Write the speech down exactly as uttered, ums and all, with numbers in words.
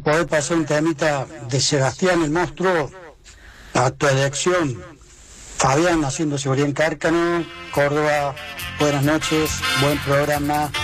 poder pasar un temita de Sebastián el Monstruo a tu elección. Fabián haciendo seguridad en Cárcano, Córdoba, buenas noches, buen programa.